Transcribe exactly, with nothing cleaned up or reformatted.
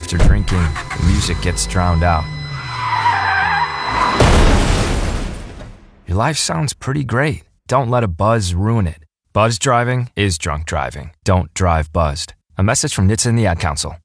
after drinking, the music gets drowned out. Your life sounds pretty great. Don't let a buzz ruin it. Buzz driving is drunk driving. Don't drive buzzed. A message from N H T S A and the Ad Council.